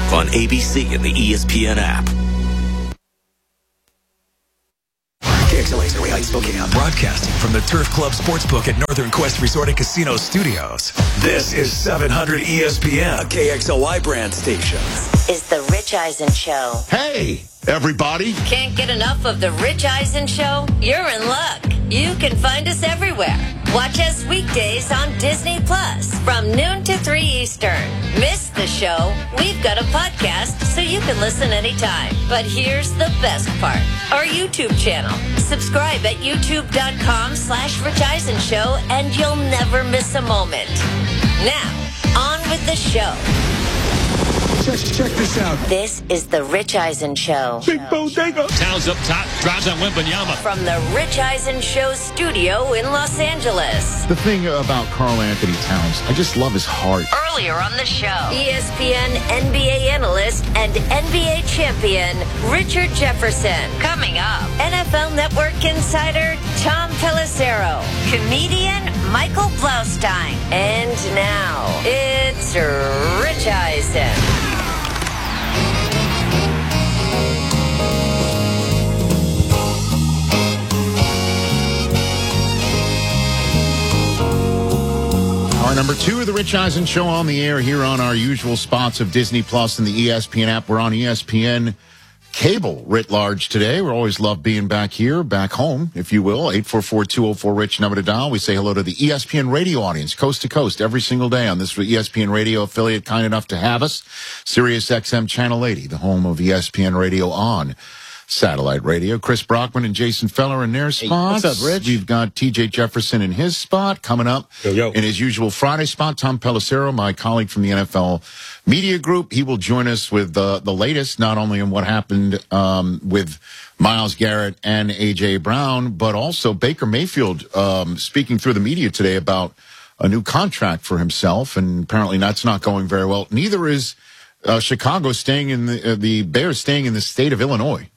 on ABC and the ESPN app. KXLA's Erie Heights, Spokane. Broadcasting from the Turf Club Sportsbook at Northern Quest Resort and Casino Studios. This is 700 ESPN, A KXLY brand station. Is the Rich Eisen Show. Hey, everybody. Can't get enough of the Rich Eisen Show? You're in luck. You can find us everywhere. Watch us weekdays on Disney Plus from noon to 3 Eastern. Miss the show? We've got a podcast so you can listen anytime. But here's the best part. Our YouTube channel. Subscribe at youtube.com/Rich Eisen Show and you'll never miss a moment. Now, on with the show. Check this out. This is the Rich Eisen Show. Big bodega. Towns up top, drives on Wembanyama. From the Rich Eisen Show studio in Los Angeles. The thing about Karl Anthony Towns, I just love his heart. Earlier on the show, ESPN NBA analyst and NBA champion Richard Jefferson. Coming up, NFL Network insider Tom Pelissero, comedian Michael Blaustein. And now, it's Rich Eisen. Hour number 2 of the Rich Eisen Show on the air here on our usual spots of Disney Plus and the ESPN app. We're on ESPN Cable writ large today. We always love being back here, back home, if you will. 844-204-RICH, number to dial. We say hello to the ESPN radio audience, coast to coast, every single day on this ESPN radio affiliate, kind enough to have us. Sirius XM Channel 80, the home of ESPN radio on satellite radio. Chris Brockman and Jason Feller in their spots. What's up, Rich? We've got TJ Jefferson in his spot coming up. Yo. In his usual Friday spot, Tom Pelissero, my colleague from the NFL Media Group. He will join us with the latest, not only on what happened with Myles Garrett and A.J. Brown, but also Baker Mayfield speaking through the media today about a new contract for himself, and apparently that's not going very well. Neither is Chicago staying in the Bears staying in the state of Illinois.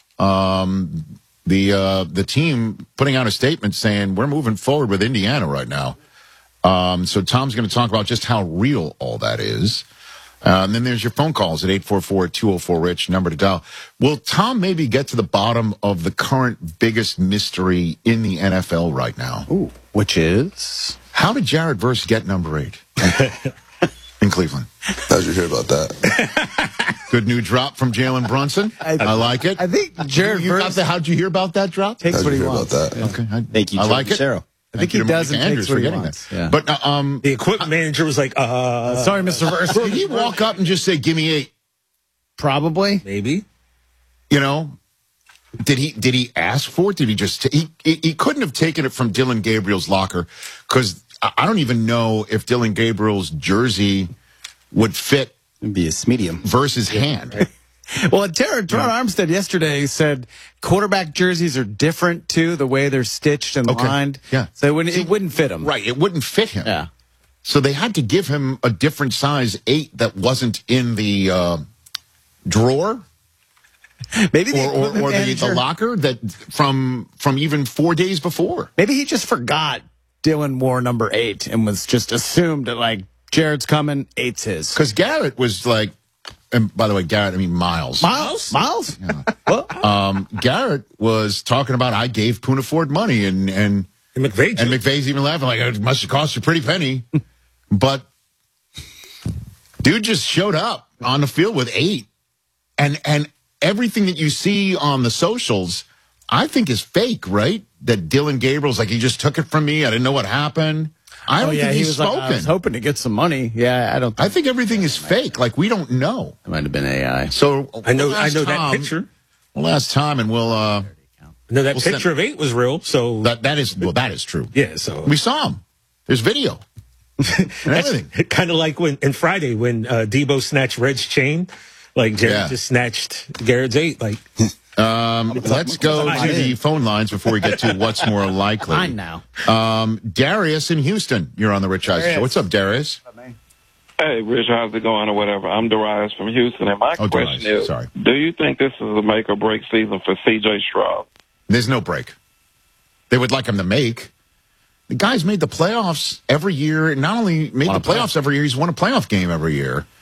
The team putting out a statement saying we're moving forward with Indiana right now. So Tom's going to talk about just how real all that is. And then there's your phone calls at 844-204-RICH, number to dial. Will Tom maybe get to the bottom of the current biggest mystery in the NFL right now? Ooh, which is? How did Jared Verse get number 8 in Cleveland? How'd you hear about that? Good new drop from Jalen Brunson. I like it. I think Jared Verse How'd you hear about that drop? takes How'd what you he hear wants. about that? Yeah. Okay. Thank you, I like it. Cheryl. I think he does and takes what he wants. Yeah. But The equipment manager was like, Sorry, Mr. Verse. did he walk up and just say, "Give me 8"? Probably. maybe. You know, did he ask for it? Did he just? He couldn't have taken it from Dylan Gabriel's locker, because I don't even know if Dylan Gabriel's jersey would fit It'd be a medium. Versus hand. Well, Teron Armstead yesterday said quarterback jerseys are different too, the way they're stitched and lined. Yeah. So it wouldn't fit him. Right. It wouldn't fit him. Yeah. So they had to give him a different size 8 that wasn't in the drawer. Maybe or the locker that from even 4 days before. Maybe he just forgot Dylan wore number 8 and was just assumed that, like, Jared's coming, 8's his. Because Garrett was like, and by the way, Garrett, I mean Miles. Miles? Yeah. Garrett was talking about, I gave Poona Ford money, and McVay's even laughing like, it must have cost you a pretty penny. But dude just showed up on the field with 8. And everything that you see on the socials, I think is fake, right? That Dylan Gabriel's like, he just took it from me. I didn't know what happened. I don't think he's spoken. Like, I was hoping to get some money. Yeah, I think everything is fake. Like, we don't know. It might have been AI. So I know that picture. We'll ask Tom, and we'll No, that picture of 8 was real. So that is true. Yeah. So we saw him. There's video. And everything. Kind of like when Friday when Debo snatched Red's chain, like Jared just snatched Garrett's 8. Like, let's go to the phone lines before we get to what's more likely. Fine now. Darius in Houston, you're on the Rich Eisen Show. What's up, Darius? Hey, Rich, how's it going or whatever? I'm Darius from Houston, and my question is, do you think this is a make or break season for C.J. Stroud? There's no break. They would like him to make. The guy's made the playoffs every year. Not only made the playoffs every year, he's won a playoff game every year.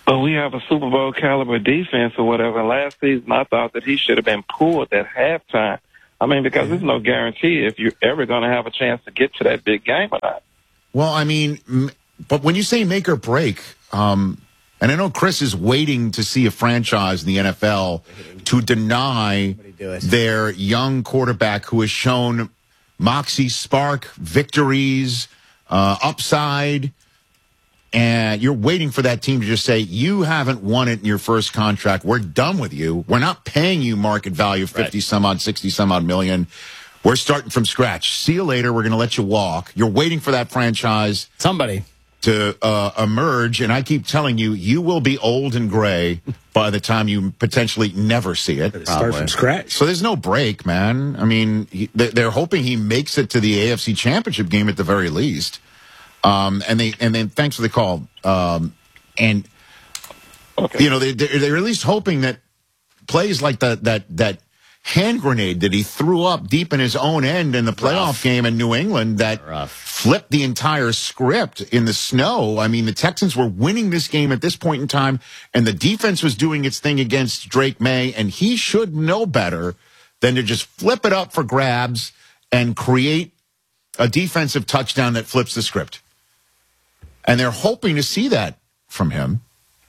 But we have a Super Bowl caliber defense or whatever. Last season, I thought that he should have been pulled at halftime. I mean, because there's no guarantee if you're ever going to have a chance to get to that big game or not. Well, I mean, but when you say make or break, and I know Chris is waiting to see a franchise in the NFL to deny their young quarterback who has shown moxie, spark, victories, upside, and you're waiting for that team to just say, you haven't won it in your first contract. We're done with you. We're not paying you market value, 50 some odd, 60 some odd million. We're starting from scratch. See you later. We're going to let you walk. You're waiting for that franchise. Somebody. To emerge, and I keep telling you, you will be old and gray by the time you potentially never see it. Start from scratch. So there's no break, man. I mean, they're hoping he makes it to the AFC Championship game at the very least. And then thanks for the call. And okay. You know, they're at least hoping that plays like that hand grenade that he threw up deep in his own end in the playoff game in New England that flipped the entire script in the snow. I mean, the Texans were winning this game at this point in time, and the defense was doing its thing against Drake May, and he should know better than to just flip it up for grabs and create a defensive touchdown that flips the script. And they're hoping to see that from him.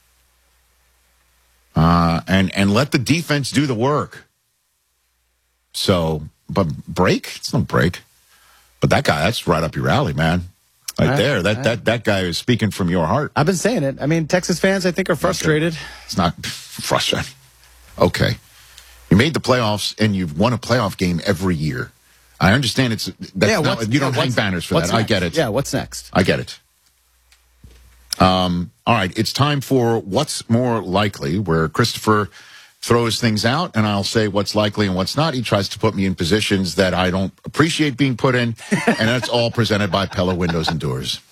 And let the defense do the work. So, but break? It's no break. But that guy, that's right up your alley, man. Right there. That guy is speaking from your heart. I've been saying it. I mean, Texas fans, I think, are frustrated. It's not frustrating. Okay. You made the playoffs, and you've won a playoff game every year. I understand you don't hang banners for that. Next? I get it. Yeah, what's next? I get it. All right, it's time for What's More Likely, where Christopher throws things out, and I'll say what's likely and what's not. He tries to put me in positions that I don't appreciate being put in, and that's all presented by Pella Windows and Doors.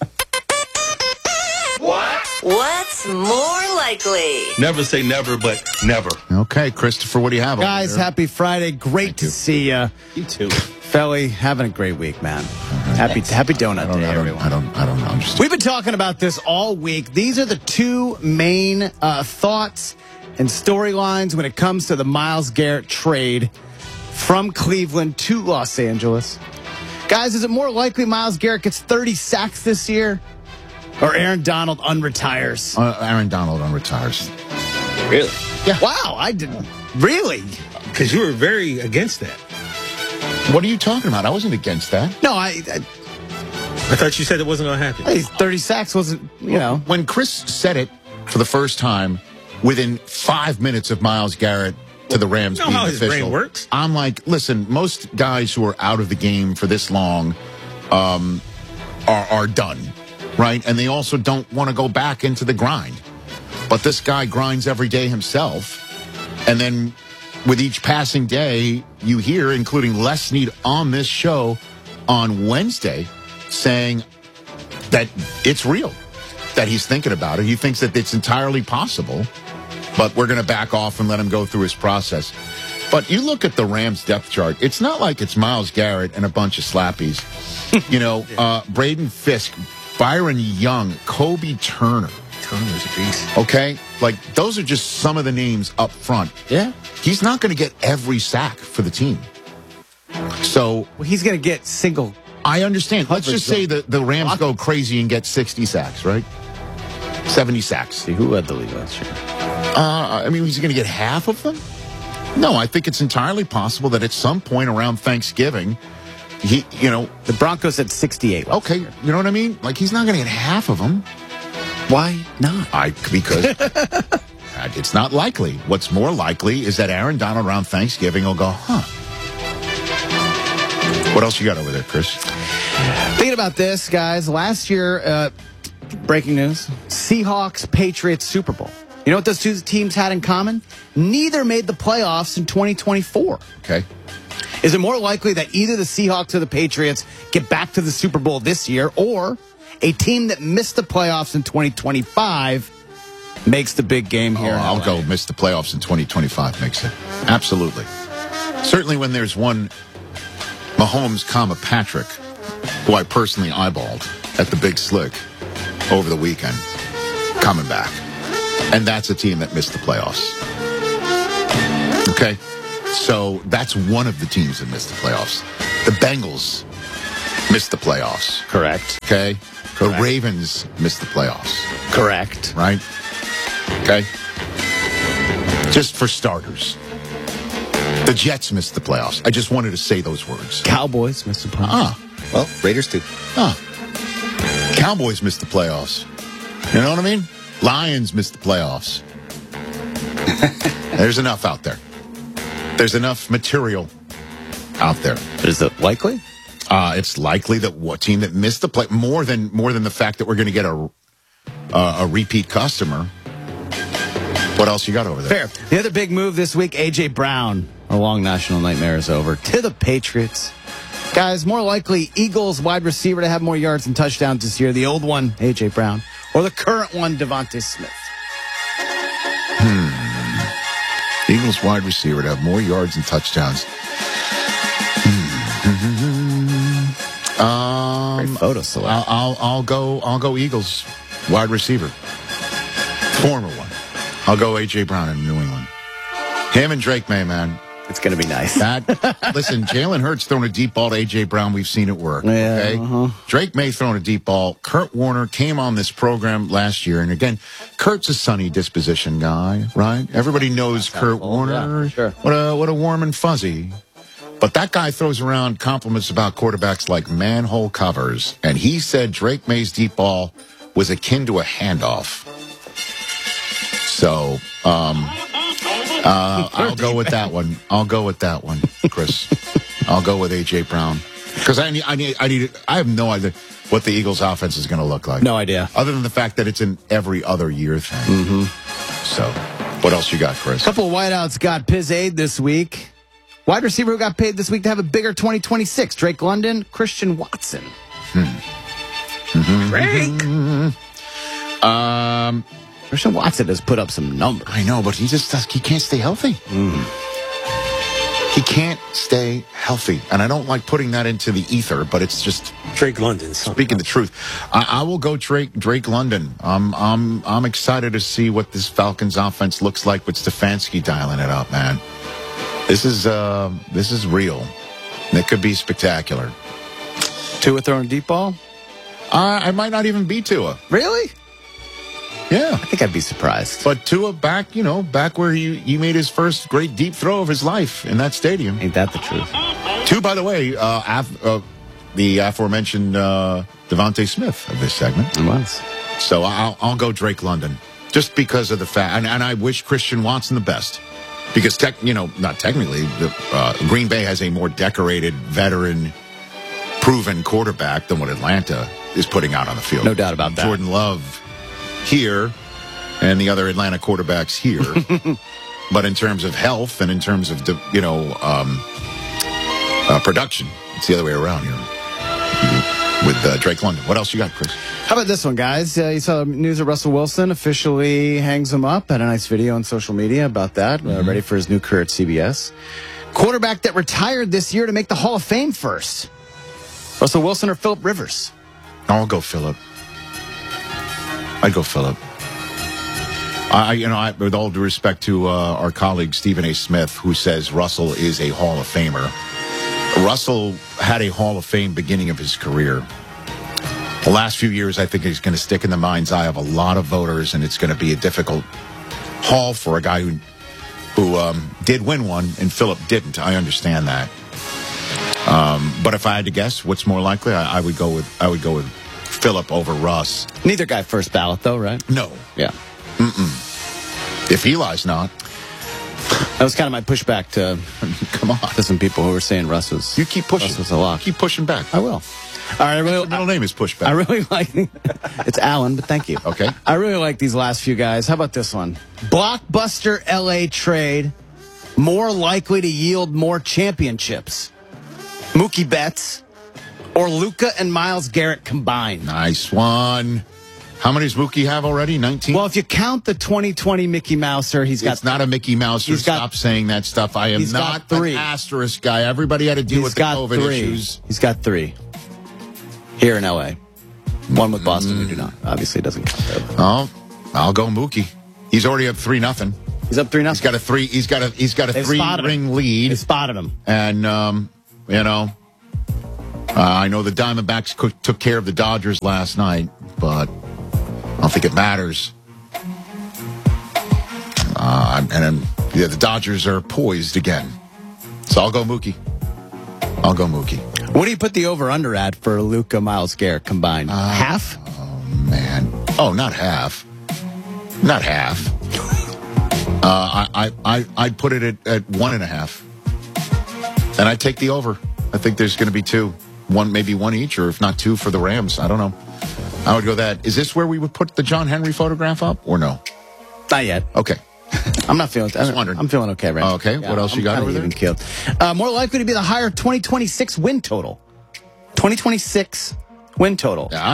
What's more likely? Never say never, but never. Okay, Christopher, what do you have? Guys, happy Friday. Great to see you. You too. Felly, having a great week, man. Happy donut day, everyone. I don't know. We've been talking about this all week. These are the two main thoughts and storylines when it comes to the Myles Garrett trade from Cleveland to Los Angeles. Guys, is it more likely Myles Garrett gets 30 sacks this year or Aaron Donald unretires? Aaron Donald unretires. Really? Yeah. Wow, I didn't. Really? Because you were very against that. What are you talking about? I wasn't against that. No, I thought you said it wasn't going to happen. Hey, 30 sacks wasn't, know. When Chris said it for the first time, within 5 minutes of Myles Garrett to the Rams being how his official, brain works. I'm like, listen, most guys who are out of the game for this long are done, right? And they also don't want to go back into the grind. But this guy grinds every day himself. And then with each passing day, you hear, including Les Snead on this show on Wednesday, saying that it's real, that he's thinking about it. He thinks that it's entirely possible, but we're going to back off and let him go through his process. But you look at the Rams depth chart, it's not like it's Myles Garrett and a bunch of slappies. Braden Fisk, Byron Young, Kobe Turner. Turner's a beast. Okay? Like, those are just some of the names up front. Yeah. He's not going to get every sack for the team. So he's going to get single. I understand. Let's just say that the Rams go crazy and get 60 sacks, right? 70 sacks. See, who led the league last year? He's going to get half of them? No, I think it's entirely possible that at some point around Thanksgiving, the Broncos had 68. Okay, you know what I mean? Like, he's not going to get half of them. Why not? Because it's not likely. What's more likely is that Aaron Donald around Thanksgiving will go, What else you got over there, Chris? Thinking about this, guys. Last year, breaking news, Seahawks, Patriots, Super Bowl. You know what those two teams had in common? Neither made the playoffs in 2024. Okay. Is it more likely that either the Seahawks or the Patriots get back to the Super Bowl this year, or a team that missed the playoffs in 2025 makes the big game here? I'll go miss the playoffs in 2025 makes it. Absolutely. Certainly when there's one Mahomes, Patrick, who I personally eyeballed at the Big Slick over the weekend, coming back. And that's a team that missed the playoffs. Okay? So that's one of the teams that missed the playoffs. The Bengals missed the playoffs. Correct. Okay? The Ravens missed the playoffs. Correct. Right? Okay? Just for starters. The Jets missed the playoffs. I just wanted to say those words. Cowboys missed the playoffs. Well, Raiders too. Cowboys missed the playoffs. You know what I mean? Lions missed the playoffs. There's enough out there. There's enough material out there. Is it likely? It's likely that what team that missed the play more than the fact that we're going to get a repeat customer. What else you got over there? Fair. The other big move this week, A.J. Brown. Our long national nightmare is over. To the Patriots. Guys, more likely Eagles wide receiver to have more yards and touchdowns this year. The old one, A.J. Brown. Or the current one, Devontae Smith. Eagles wide receiver to have more yards and touchdowns. Great photo select. I'll go Eagles wide receiver. Former one. I'll go A.J. Brown in New England. Him and Drake May, man. It's going to be nice. Listen, Jalen Hurts throwing a deep ball to A.J. Brown. We've seen it work. Yeah, okay? Drake May throwing a deep ball. Kurt Warner came on this program last year. And again, Kurt's a sunny disposition guy, right? Everybody knows Kurt Warner. Yeah, sure. What a warm and fuzzy. But that guy throws around compliments about quarterbacks like manhole covers. And he said Drake May's deep ball was akin to a handoff. So, I'll go with that one. Chris. I'll go with A.J. Brown. Because I have no idea what the Eagles offense is going to look like. No idea. Other than the fact that it's an every other year thing. So, what else you got, Chris? A couple of wideouts got Piz aid this week. Wide receiver who got paid this week to have a bigger 2026. Drake London, Christian Watson. Drake. Christian Watson has put up some numbers. I know, but he can't stay healthy. He can't stay healthy. And I don't like putting that into the ether, but it's just Drake London. Speaking the truth. I will go Drake London. I'm excited to see what this Falcons offense looks like with Stefanski dialing it up, man. This is real. It could be spectacular. Tua throwing a deep ball? I might not even be Tua. Really? Yeah. I think I'd be surprised. But Tua back where he made his first great deep throw of his life in that stadium. Ain't that the truth? Tua, by the way, the aforementioned Devontae Smith of this segment. It was. So I'll go Drake London just because of the fact, and I wish Christian Watson the best. Because, not technically, Green Bay has a more decorated, veteran, proven quarterback than what Atlanta is putting out on the field. No doubt about that. Jordan Love here and the other Atlanta quarterbacks here. But in terms of health and in terms of, production, it's the other way around here with Drake London. What else you got, Chris? How about this one, guys? You saw the news that Russell Wilson officially hangs him up. Had a nice video on social media about that. Ready for his new career at CBS. Quarterback that retired this year to make the Hall of Fame first. Russell Wilson or Phillip Rivers? I'll go Phillip. I'd go Phillip. With all due respect to our colleague Stephen A. Smith, who says Russell is a Hall of Famer. Russell had a Hall of Fame beginning of his career. The last few years, I think he's going to stick in the mind's eye of a lot of voters, and it's going to be a difficult haul for a guy who did win one, and Phillip didn't. I understand that. But if I had to guess, what's more likely? I would go with Phillip over Russ. Neither guy first ballot, though, right? No. Yeah. If Eli's not. That was kind of my pushback to come on to some people who were saying Russ was. You keep pushing. Russ was a lock. Keep pushing back. I will. All right, Your middle name is Pushback. I really like. It's Alan, but thank you. Okay. I really like these last few guys. How about this one? Blockbuster LA trade, more likely to yield more championships. Mookie Betts or Luka and Myles Garrett combined. Nice one. How many does Mookie have already? 19? Well, if you count the 2020 Mickey Mouser, he's got... It's not a Mickey Mouser. Stop saying that stuff. I am not an asterisk guy. Everybody had to deal with the COVID issues. He's got 3. Here in L.A. One with Boston, we do not. Obviously, it doesn't count there. Oh, I'll go Mookie. He's already up 3-0. He's up 3-0. He's got a 3-ring lead. They spotted him. And I know the Diamondbacks took care of the Dodgers last night, but I don't think it matters. The Dodgers are poised again. So I'll go Mookie. What do you put the over-under at for Luka, Miles Garrett combined? Half? Oh, man. Oh, not half. Not half. I'd put it at 1.5. And I'd take the over. I think there's going to be 2. Maybe one each, or if not 2 for the Rams. I don't know. I would go that. Is this where we would put the John Henry photograph up, or no? Not yet. Okay. I'm not feeling. I'm feeling okay right now. Okay. Yeah, what else you got over there? Even killed. More likely to be the higher 2026 win total. 2026 win total. Yeah,